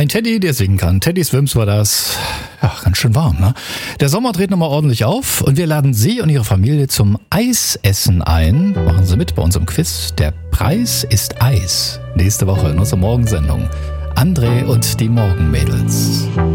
Ein Teddy, der singen kann. Teddy Swims war das. Ja, ganz schön warm, ne? Der Sommer dreht nochmal ordentlich auf und wir laden Sie und Ihre Familie zum Eisessen ein. Machen Sie mit bei unserem Quiz. Der Preis ist Eis. Nächste Woche in unserer Morgensendung. André und die Morgenmädels.